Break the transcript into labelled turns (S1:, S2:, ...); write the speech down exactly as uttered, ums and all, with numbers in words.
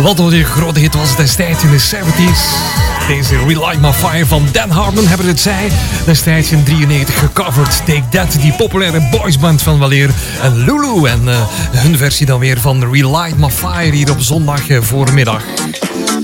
S1: Wat een grote hit was destijds in de zeventig. Deze Relight My Fire van Dan Harmon hebben het zij destijds in drieënnegentig gecoverd. Take That, die populaire boysband van weleer. En Lulu en uh, hun versie dan weer van Relight My Fire hier op zondag uh, voormiddag.